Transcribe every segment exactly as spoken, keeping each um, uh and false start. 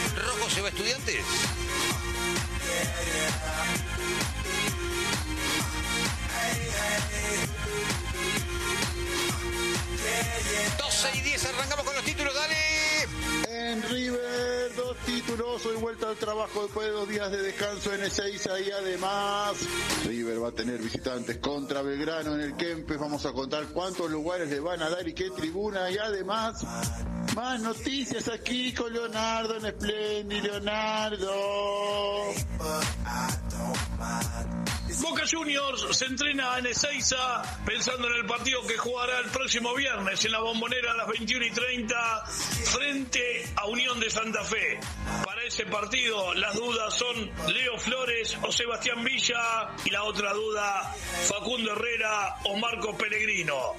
¿Rojo se va a Estudiantes? doce y diez, arrancamos con los títulos, dale. En River, dos títulos, hoy vuelta al trabajo después de dos días de descanso en Ezeiza y además River va a tener visitantes contra Belgrano en el Kempes. Vamos a contar cuántos lugares le van a dar y qué tribuna, y además más noticias aquí con Leonardo en Splendid. Leonardo. Boca Juniors se entrena en Ezeiza pensando en el partido que jugará el próximo viernes en la Bombonera a las veintiuna y treinta frente a Unión de Santa Fe. Para ese partido las dudas son Leo Flores o Sebastián Villa, y la otra duda Facundo Herrera o Marco Pellegrino.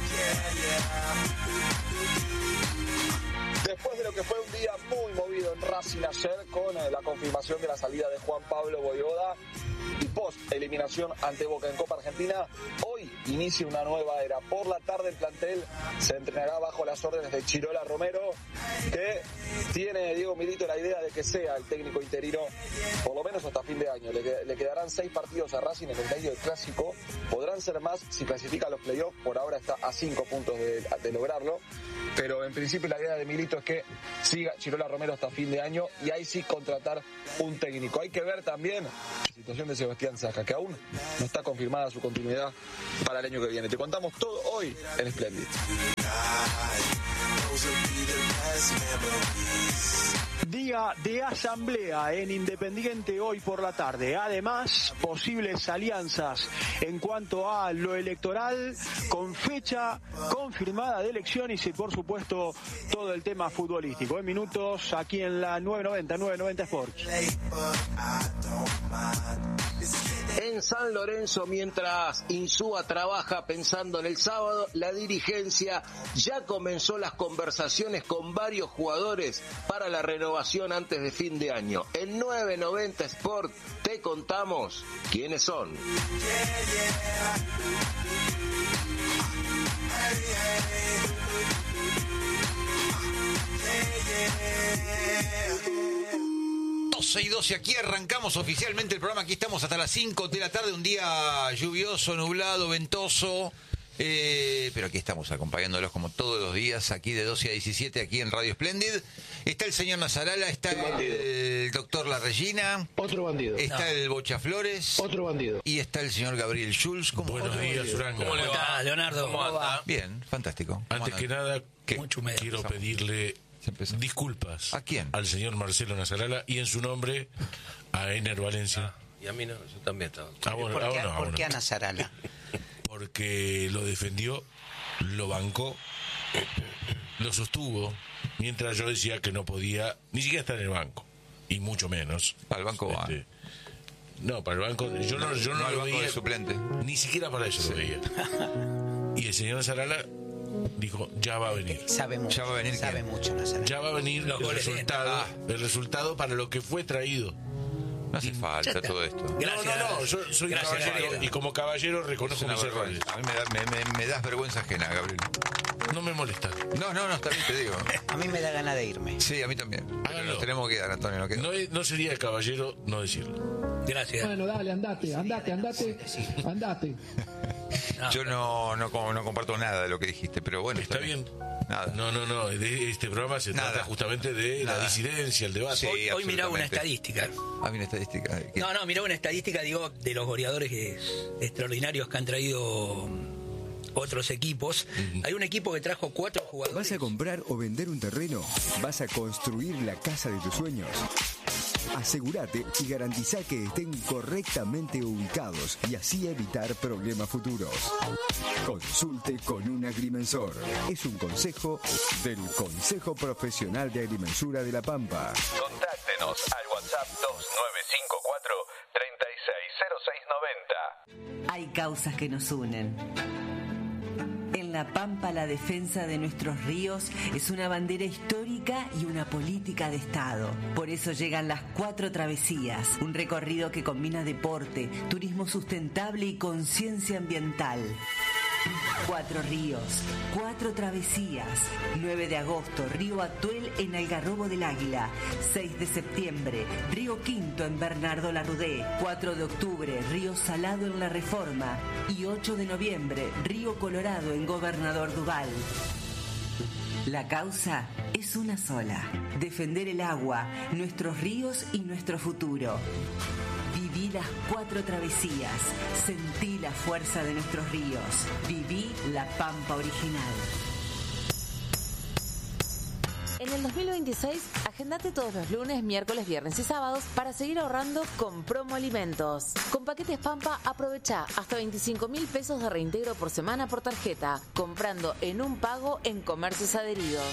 Después de lo que fue un día muy movido en Racing ayer con eh, la confirmación de la salida de Juan Pablo Voivoda y post eliminación ante Boca en Copa Argentina, hoy inicia una nueva era. Por la tarde el plantel se entrenará bajo las órdenes de Chirola Romero, que tiene Diego Milito la idea de que sea el técnico interino por lo menos hasta fin de año. Le, le quedarán seis partidos a Racing en el medio del clásico, podrán ser más si clasifica a los playoffs, por ahora está a cinco puntos de, de lograrlo, pero en principio la idea de Milito es que siga Chirola Romero hasta fin de año y ahí sí contratar un técnico. Hay que ver también la situación de Sebastián Saja, que aún no está confirmada su continuidad para el año que viene. Te contamos todo hoy en Splendid. Día de asamblea en Independiente hoy por la tarde. Además, posibles alianzas en cuanto a lo electoral, con fecha confirmada de elecciones y, por supuesto, todo el tema futbolístico. En minutos, aquí en la nueve noventa, nueve noventa Sports. En San Lorenzo, mientras Insúa trabaja pensando en el sábado, la dirigencia ya comenzó las conversaciones con varios jugadores para la renovación antes de fin de año. En nueve noventa Sport te contamos quiénes son. doce y doce, aquí arrancamos oficialmente el programa. Aquí estamos hasta las cinco de la tarde, un día lluvioso, nublado, ventoso, eh, pero aquí estamos acompañándolos como todos los días, aquí de doce a diecisiete, aquí en Radio Splendid. Está el señor Nazarala, está el, el doctor La Regina, otro bandido, está no. el Bocha Flores, otro bandido, y está el señor Gabriel Schulz. ¿Cómo Buenos días, Uranga. ¿Cómo le va, Leonardo? ¿Cómo anda? Bien, fantástico. Antes que nada, ¿Qué? quiero pedirle disculpas ¿a quién? Al señor Marcelo Nazarala y en su nombre a Ener Valencia. Ah, y a mí no, yo también estaba. Ah, bueno, ¿Por, ah, qué, bueno, ah, ¿por bueno. qué a Nazarala? Porque lo defendió, lo bancó, lo sostuvo, mientras yo decía que no podía ni siquiera estar en el banco, y mucho menos. Para el banco va. Este, no, para el banco, yo no, yo no, no lo banco veía. De suplente. Ni siquiera para eso sí. Lo veía. Y el señor Nazarala dijo, ya va a venir. Sabe mucho. Ya va a venir. Sabe ¿quién? mucho Nazarala. Ya va a venir Los el goles resultado, ah. el resultado para lo que fue traído. No hace falta todo esto. Gracias. No, no, no, yo soy Gracias, caballero Gabriel. y como caballero reconozco mis errores. A mí me, da, me, me, me das vergüenza ajena, Gabriel. No me molesta. No, no, no, está bien, te digo. A mí me da ganas de irme. Sí, a mí también. Pero Háganlo. nos tenemos que dar, Antonio. No, queda. No, no sería el caballero no decirlo. Gracias. Bueno, dale, andate, andate, andate, andate. No, Yo no, no, no comparto nada de lo que dijiste, pero bueno. Está bien. Nada. No, no, no. De este programa se Nada. trata justamente de Nada. la disidencia, el debate. Sí, hoy, hoy miraba una absolutamente. estadística. Ah, una estadística. ¿Qué? No, no, miraba una estadística, digo, de los goleadores que- extraordinarios que han traído otros equipos. Uh-huh. Hay un equipo que trajo cuatro jugadores. ¿Vas a comprar o vender un terreno? ¿Vas a construir la casa de tus sueños? Asegúrate y garantiza que estén correctamente ubicados y así evitar problemas futuros. Consulte con un agrimensor. Es un consejo del Consejo Profesional de Agrimensura de La Pampa. Contáctenos al WhatsApp dos nueve cinco cuatro, tres seis cero seis nueve cero. Hay causas que nos unen. En La Pampa, la defensa de nuestros ríos es una bandera histórica y una política de Estado. Por eso llegan las Cuatro Travesías, un recorrido que combina deporte, turismo sustentable y conciencia ambiental. Cuatro ríos, cuatro travesías. nueve de agosto, Río Atuel en Algarrobo del Águila. seis de septiembre, Río Quinto en Bernardo Larrudé. cuatro de octubre, Río Salado en La Reforma. Y ocho de noviembre, Río Colorado en Gobernador Duval. La causa es una sola: defender el agua, nuestros ríos y nuestro futuro. Viví las cuatro travesías, sentí la fuerza de nuestros ríos, viví la Pampa original. En el dos mil veintiséis, agendate todos los lunes, miércoles, viernes y sábados para seguir ahorrando con Promo Alimentos. Con paquetes Pampa, aprovecha hasta veinticinco mil pesos de reintegro por semana por tarjeta, comprando en un pago en comercios adheridos.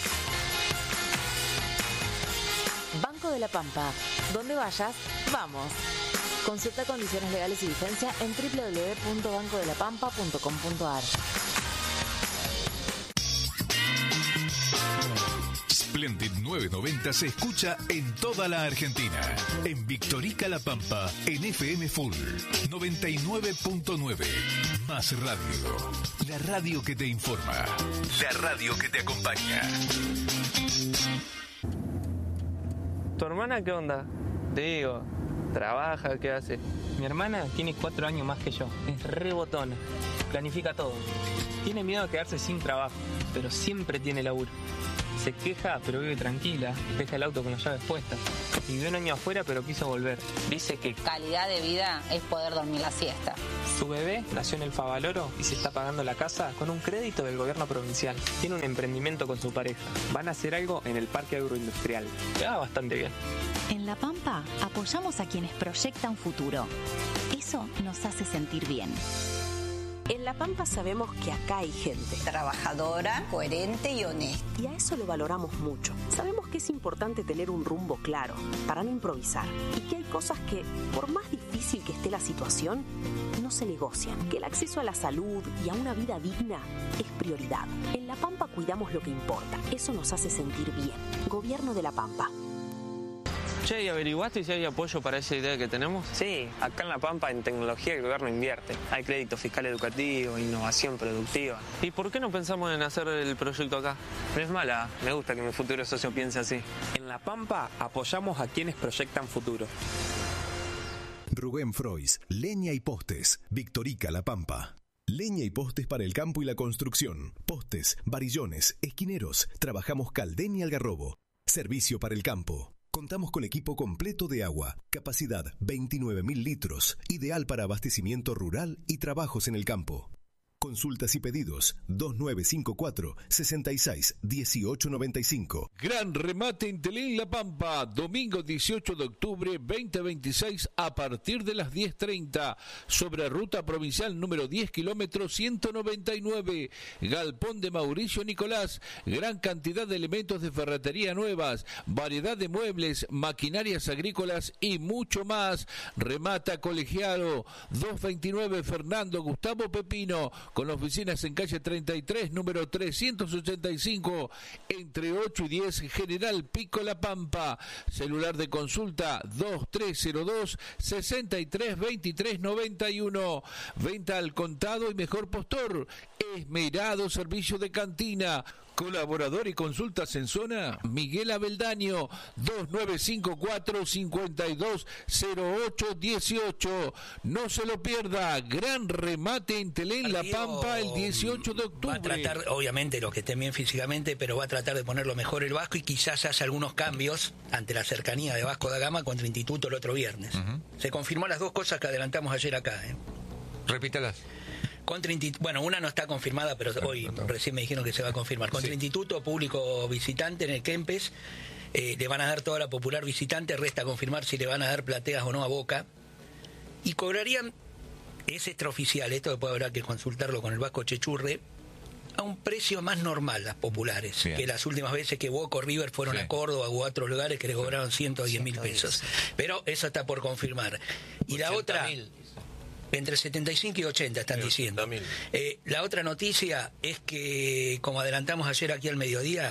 Banco de la Pampa. Donde vayas, vamos. Consulta condiciones legales y vigencia en doble u doble u doble u punto banco de la pampa punto com punto a r. Splendid novecientos noventa se escucha en toda la Argentina. En Victorica La Pampa, en F M Full noventa y nueve punto nueve. Más radio. La radio que te informa. La radio que te acompaña. ¿Tu hermana qué onda? Te digo, trabaja, ¿qué hace? Mi hermana tiene cuatro años más que yo. Es re botona. Planifica todo. Tiene miedo de quedarse sin trabajo, pero siempre tiene laburo. Se queja, pero vive tranquila. Deja el auto con las llaves puestas. Vivió un año afuera, pero quiso volver. Dice que calidad de vida es poder dormir la siesta. Su bebé nació en el Favaloro y se está pagando la casa con un crédito del gobierno provincial. Tiene un emprendimiento con su pareja. Van a hacer algo en el parque agroindustrial. Le va bastante bien. En La Pampa apoyamos a quienes proyectan futuro. Eso nos hace sentir bien. En La Pampa sabemos que acá hay gente trabajadora, coherente y honesta. Y a eso lo valoramos mucho. Sabemos que es importante tener un rumbo claro para no improvisar. Y que hay cosas que, por más difícil que esté la situación, no se negocian. Que el acceso a la salud y a una vida digna es prioridad. En La Pampa cuidamos lo que importa. Eso nos hace sentir bien. Gobierno de La Pampa. Che, ¿y averiguaste si hay apoyo para esa idea que tenemos? Sí, acá en La Pampa en tecnología el gobierno invierte. Hay crédito fiscal educativo, innovación productiva. ¿Y por qué no pensamos en hacer el proyecto acá? No es mala, me gusta que mi futuro socio piense así. En La Pampa apoyamos a quienes proyectan futuro. Rubén Frois, Leña y Postes, Victorica La Pampa. Leña y postes para el campo y la construcción. Postes, varillones, esquineros. Trabajamos Caldén y Algarrobo. Servicio para el campo. Contamos con equipo completo de agua, capacidad veintinueve mil litros, ideal para abastecimiento rural y trabajos en el campo. Consultas y pedidos dos nueve cinco cuatro, seis seis uno ocho nueve cinco. Gran remate en Telén La Pampa, domingo dieciocho de octubre veinte veintiséis a partir de las diez treinta, sobre ruta provincial número diez kilómetros ciento noventa y nueve, Galpón de Mauricio Nicolás, gran cantidad de elementos de ferretería nuevas, variedad de muebles, maquinarias agrícolas y mucho más. Remata Colegiado, doscientos veintinueve Fernando Gustavo Pepino, con oficinas en calle treinta y tres, número trescientos ochenta y cinco, entre ocho y diez, General Pico La Pampa. Celular de consulta dos tres cero dos, seis tres dos tres nueve uno. Venta al contado y mejor postor. Esmerado servicio de cantina. Colaborador y consultas en zona, Miguel Abeldaño, dos nueve cinco cuatro, cinco dos cero ocho uno ocho. No se lo pierda, gran remate en Telén La Pampa el dieciocho de octubre. Va a tratar, obviamente, los que estén bien físicamente, pero va a tratar de ponerlo mejor el Vasco y quizás haya algunos cambios ante la cercanía de Vasco da Gama contra Instituto el otro viernes. Uh-huh. Se confirmó las dos cosas que adelantamos ayer acá. ¿eh? Repítalas. Contra Instituto, bueno, una no está confirmada, pero hoy recién me dijeron que se va a confirmar. Contra sí. Instituto, público visitante en el Kempes, eh, le van a dar toda la popular visitante, resta confirmar si le van a dar plateas o no a Boca. Y cobrarían, es extraoficial, esto después habrá que consultarlo con el Vasco Chechurre, a un precio más normal las populares, Bien. que las últimas veces que Boca o River fueron sí. a Córdoba o a otros lugares que le cobraron ciento diez mil pesos. Pero eso está por confirmar. Y la otra... mil. Entre setenta y cinco y ochenta están diciendo. Eh, la otra noticia es que, como adelantamos ayer aquí al mediodía,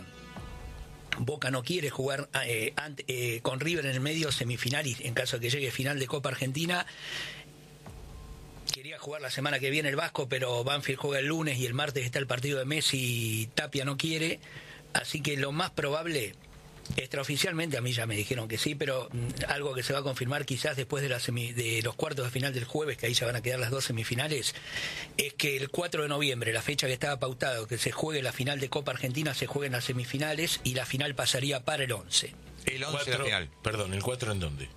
Boca no quiere jugar eh, ante, eh, con River en el medio semifinal y en caso de que llegue final de Copa Argentina. Quería jugar la semana que viene el Vasco, pero Banfield juega el lunes y el martes está el partido de Messi y Tapia no quiere. Así que lo más probable, extraoficialmente a mí ya me dijeron que sí, pero mm, algo que se va a confirmar quizás después de, la semi, de los cuartos de final del jueves, que ahí ya van a quedar las dos semifinales, es que el cuatro de noviembre, la fecha que estaba pautado, que se juegue la final de Copa Argentina, se jueguen las semifinales y la final pasaría para el once. El once la final. Perdón, ¿el cuatro en dónde?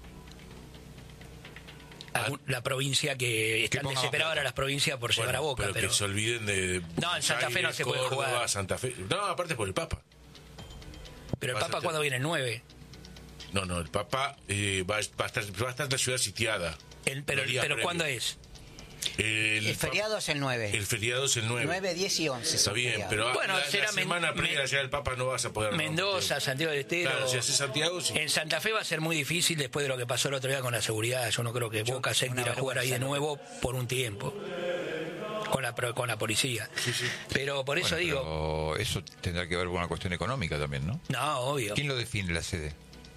La provincia que están desesperadas ahora las provincias por bueno, llevar a Boca, pero, pero que se olviden de no, en Santa Fe no se puede Córdoba, jugar. Santa Fe. No, aparte es por el Papa. Pero el Vas Papa a cuando viene el nueve. No, no, el Papa eh, va, va, a estar, va a estar la ciudad sitiada. El, pero pero ¿cuándo es? El, el feriado es el nueve. El feriado es el nueve. nueve, diez y once. Está bien, feriado. pero bueno, la, será la semana men, previa ya el Papa no vas a poder. Mendoza, no, Santiago del Estero. Claro, si haces Santiago, sí. En Santa Fe va a ser muy difícil después de lo que pasó el otro día con la seguridad. Yo no creo que Yo, Boca se quiera jugar ahí de nuevo por un tiempo. Con la, con la policía. Sí, sí. Pero por eso bueno, digo. Pero eso tendrá que ver con una cuestión económica también, ¿no? No, obvio. ¿Quién lo define la sede?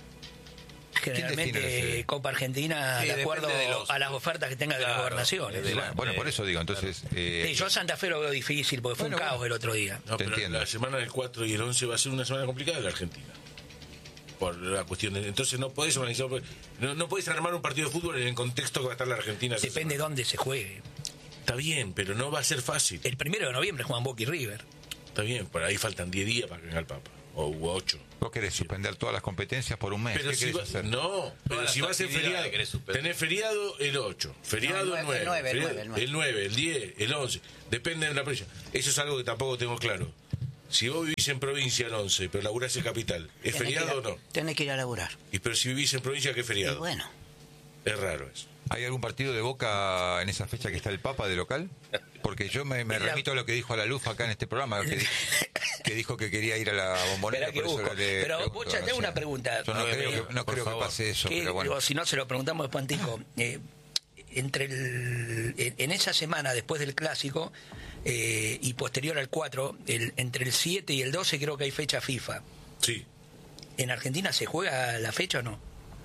Generalmente Copa Argentina, sí, de acuerdo de los, a las ofertas que tenga de claro, la gobernación. De la, bueno, por eso digo, entonces... Eh, sí, yo a Santa Fe lo veo difícil, porque fue bueno, un caos bueno. el otro día. No, pero entiendo. La semana del cuatro y el once va a ser una semana complicada en la Argentina. Por la cuestión de... Entonces no podés organizar... No, no podés armar un partido de fútbol en el contexto que va a estar la Argentina. Depende de dónde se juegue. Está bien, pero no va a ser fácil. El primero de noviembre juegan Boca y River. Está bien, por ahí faltan diez días para que venga el Papa. O ocho. ¿Vos querés suspender todas las competencias por un mes? Pero ¿Qué si querés va, hacer? No, pero si va a ser feriado, tenés feriado el ocho, feriado no, el nueve, el nueve, feriado, el, nueve, el nueve, el diez, el once, depende de la provincia. Eso es algo que tampoco tengo claro. Si vos vivís en provincia el once, pero laburás en capital, ¿es tenés feriado ir a, o no? Tenés que ir a laburar. Y pero si vivís en provincia, ¿qué es feriado? Y bueno. Es raro eso. ¿Hay algún partido de Boca en esa fecha que está el Papa de local? Porque yo me, me remito a lo que dijo a la luz acá en este programa, que, di, que dijo que quería ir a la Bombonera. Que por eso le, pero, Bocha, te hago una pregunta. Yo no eh, creo, que, no creo que pase eso. Que, pero bueno. digo, si no, se lo preguntamos después, Antico. Eh, entre el, en esa semana, después del Clásico, eh, y posterior al cuatro, el, entre el siete y el doce creo que hay fecha FIFA. Sí. ¿En Argentina se juega la fecha o no?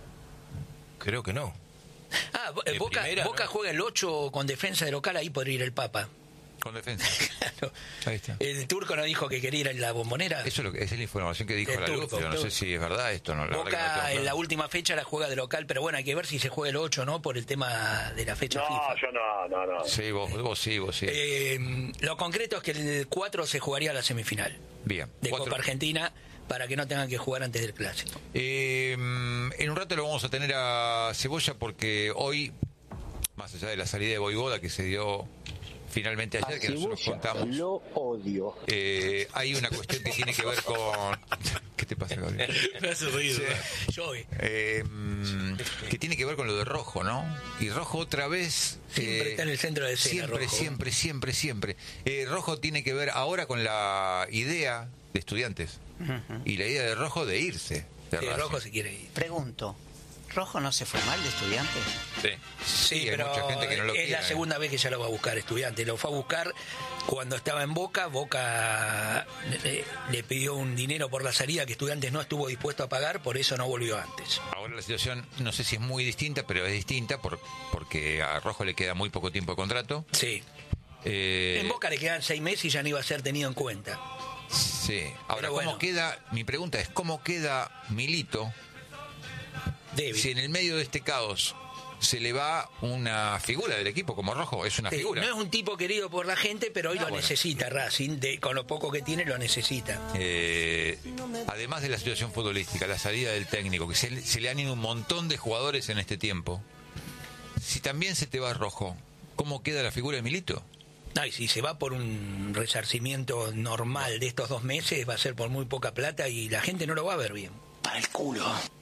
Creo que no. Ah, Boca, primera, Boca ¿no? juega el ocho con defensa de local, ahí podría ir el Papa. Con defensa. Claro. Ahí está. El turco no dijo que quería ir a la Bombonera. Eso es, lo que, esa es la información que dijo el la turco, luz, pero no sé si es verdad esto. No, la Boca no en la última fecha la juega de local, pero bueno, hay que ver si se juega el ocho o no por el tema de la fecha no, FIFA. No, yo no, no, no. Sí, vos, vos sí, vos sí. Eh, lo concreto es que el cuatro se jugaría la semifinal. Bien. De cuatro. Copa Argentina, para que no tengan que jugar antes del Clásico. Eh, en un rato lo vamos a tener a Cebolla porque hoy, más allá de la salida de Voivoda que se dio finalmente ayer, a que nosotros contamos, lo odio. Eh, hay una cuestión que tiene que ver con... ¿Qué te pasa, Gabriel? Me hace reír. Sí. Yo eh, que tiene que ver con lo de Rojo, ¿no? Y Rojo otra vez... Siempre eh, está en el centro de escena, Siempre, Rojo. siempre, siempre, siempre. Eh, Rojo tiene que ver ahora con la idea de Estudiantes. Uh-huh. Y la idea de Rojo de irse. De sí, Rojo se quiere ir. Pregunto, ¿Rojo no se fue mal de Estudiantes? Sí, sí, sí, pero hay mucha gente que no lo es quiere, la segunda eh. vez que ya lo va a buscar Estudiantes. Lo fue a buscar cuando estaba en Boca. Boca le, le pidió un dinero por la salida que Estudiantes no estuvo dispuesto a pagar, por eso no volvió antes. Ahora la situación no sé si es muy distinta, pero es distinta por, porque a Rojo le queda muy poco tiempo de contrato. Sí. Eh, en Boca le quedan seis meses y ya no iba a ser tenido en cuenta. Sí. Ahora, bueno. ¿cómo queda? Mi pregunta es, ¿cómo queda Milito David. Si en el medio de este caos se le va una figura del equipo como Rojo? Es una sí, figura. No es un tipo querido por la gente, pero hoy ah, lo bueno. necesita Racing, de, con lo poco que tiene lo necesita. Eh, además de la situación futbolística, la salida del técnico, que se, se le han ido un montón de jugadores en este tiempo. Si también se te va Rojo, ¿cómo queda la figura de Milito? No, y si se va por un resarcimiento normal de estos dos meses, va a ser por muy poca plata y la gente no lo va a ver bien. Para el culo.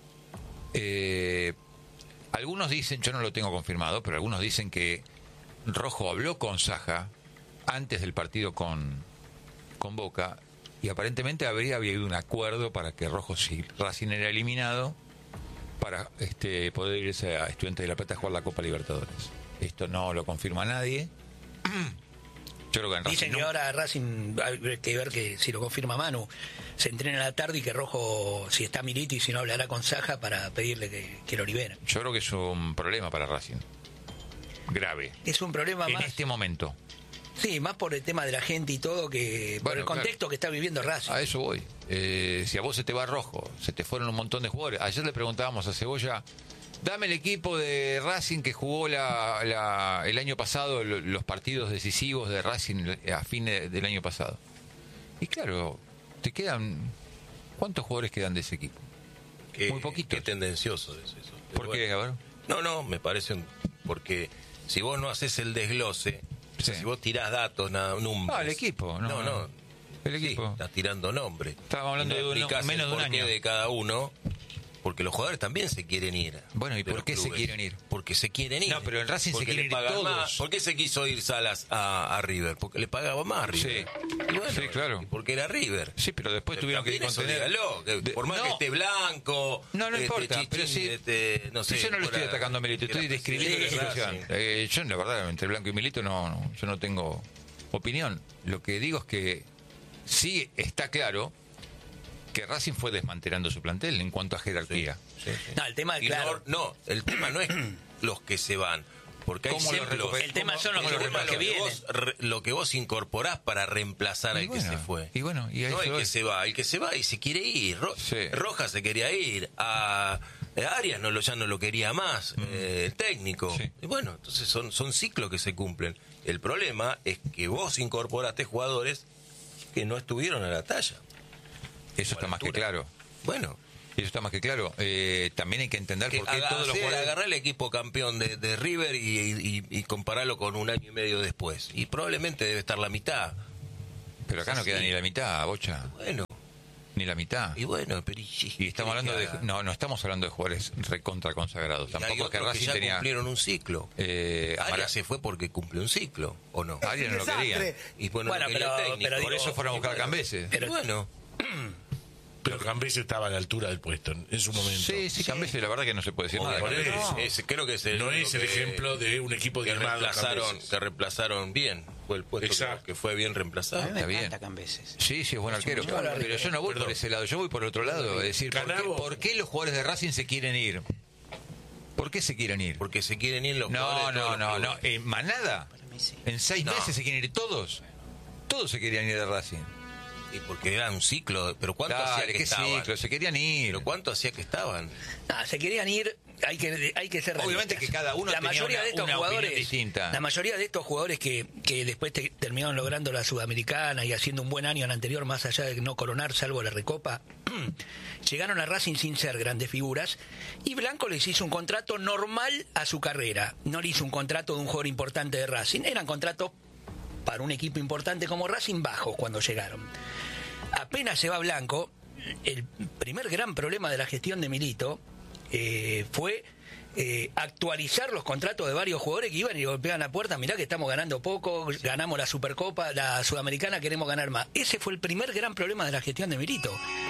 Eh, algunos dicen, yo no lo tengo confirmado, pero algunos dicen que Rojo habló con Saja antes del partido con, con Boca y aparentemente habría habido un acuerdo para que Rojo, si Racing era eliminado, para este, poder irse a Estudiantes de La Plata a jugar la Copa Libertadores. Esto no lo confirma nadie. Yo creo que en Racing dicen que no. ahora Racing hay que ver que si lo confirma Manu se entrena a la tarde y que Rojo, si está Milito y si no, hablará con Saja para pedirle que, que lo liberen. Yo creo que es un problema para Racing. grave. Es un problema en más. En este momento. Sí, más por el tema de la gente y todo, que por bueno, el contexto claro. que está viviendo Racing. A eso voy. Eh, si a vos se te va Rojo, se te fueron un montón de jugadores. Ayer le preguntábamos a Cebolla, dame el equipo de Racing que jugó la, la, el año pasado, los partidos decisivos de Racing a fin de, del año pasado. Y claro, te quedan... ¿Cuántos jugadores quedan de ese equipo? Qué, Muy poquitos. Qué tendencioso es eso. ¿Por qué, a ver? No, no, me parece... Un, porque si vos no haces el desglose... Sí. Si vos tirás datos, números... No, el equipo. No, no. no. El equipo. Sí, estás tirando nombres. Estábamos hablando de uno, menos de un año. De cada uno, porque los jugadores también se quieren ir. Bueno, ¿y por qué se quieren ir? Porque se quieren ir. No, pero en Racing porque se quieren ir todos. Más. ¿Por qué se quiso ir Salas a, a River? Porque le pagaba más a River. Sí, y bueno, sí claro. Porque era River. Sí, pero después pero tuvieron que contener... Dígalo, que de, por más no, que esté blanco... No, no este, importa, chichín, pero sí... Este, no sé, yo no lo estoy atacando a Milito, estoy describiendo la situación. Eh, yo, la verdad, entre Blanco y Milito no, no, yo no tengo opinión. Lo que digo es que sí está claro que Racing fue desmantelando su plantel en cuanto a jerarquía. Sí, sí, sí. No, el tema, y claro. no, no, el tema no es los que se van, porque hay siempre los, el tema son los que, lo que vienen. Vos, re, lo que vos incorporás para reemplazar y al bueno, que se fue. Y bueno, y ahí no se el va. que se va, el que se va y se quiere ir. Ro, sí. Rojas se quería ir, a Arias no lo, ya no lo quería más, mm. eh, el técnico. Sí. Y bueno, entonces son, son ciclos que se cumplen. El problema es que vos incorporaste jugadores que no estuvieron a la talla. Eso está más que claro. Bueno. Eso está más que claro. Eh, también hay que entender que por qué haga, todos los jugadores... Agarrar el equipo campeón de, de River y, y, y compararlo con un año y medio después. Y probablemente debe estar la mitad. Pero acá no queda ni la mitad, Bocha. Bueno. Ni la mitad. Y bueno, pero... Y, y estamos hablando de... No, no estamos hablando de jugadores recontra consagrados. Tampoco que Racing que ya tenía... cumplieron un ciclo. Eh, Arias Amara... se fue porque cumplió un ciclo, ¿o no? Arias no lo quería. Y bueno, bueno no pero, técnico. pero por digo, eso fueron a buscar a Cambeses. Pero bueno... Pero Cambeses estaba a la altura del puesto en su momento. Sí, sí, Cambeses la verdad que no se puede decir nada. No, es, es, creo que es el, no es el que, ejemplo de un equipo que diezmado. Reemplazaron, que reemplazaron bien. Fue el puesto que, que fue bien reemplazado. A mí me Está encanta Cambeses. Sí, sí, es buen arquero. Yo pero arriba. Yo no voy Perdón. por ese lado, yo voy por otro lado. Es decir, ¿por qué, ¿por qué los jugadores de Racing se quieren ir? ¿Por qué se quieren ir? Porque se quieren ir los no, jugadores de No, no, no, no. ¿En manada? Sí. ¿En seis no. meses se quieren ir todos? Todos se querían ir de Racing. Y porque era un ciclo, pero ¿cuánto Dale, hacía que ¿qué estaban? Ciclo? Se querían ir. ¿Pero cuánto hacía que estaban? Ah, se querían ir, hay que hay que ser obviamente realistas. que cada uno la tenía mayoría una, de estos una jugadores distinta. La mayoría de estos jugadores que, que después te, terminaron logrando la Sudamericana y haciendo un buen año en anterior, más allá de no coronar salvo la Recopa, llegaron a Racing sin ser grandes figuras y Blanco les hizo un contrato normal a su carrera. No le hizo un contrato de un jugador importante de Racing, eran contratos para un equipo importante como Racing bajos cuando llegaron. Apenas se va Blanco, el primer gran problema de la gestión de Milito eh, fue eh, actualizar los contratos de varios jugadores que iban y golpeaban la puerta. Mirá que estamos ganando poco, ganamos la Supercopa, la Sudamericana, queremos ganar más. Ese fue el primer gran problema de la gestión de Milito.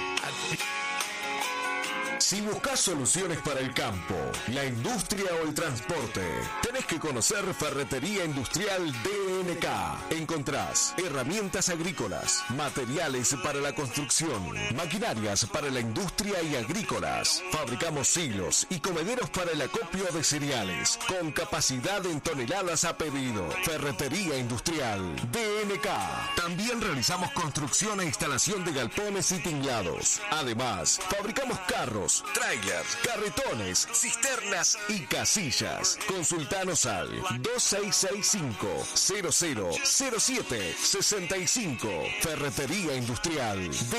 Si buscas soluciones para el campo, la industria o el transporte, tenés que conocer Ferretería Industrial D N K. Encontrás herramientas agrícolas, materiales para la construcción, maquinarias para la industria y agrícolas. Fabricamos silos y comederos para el acopio de cereales, con capacidad en toneladas a pedido. Ferretería Industrial D N K. También realizamos construcción e instalación de galpones y tinglados. Además, fabricamos carros, trailers, carretones, cisternas y casillas. Consultanos al dos seis seis cinco, cero cero cero siete seis cinco. Ferretería Industrial.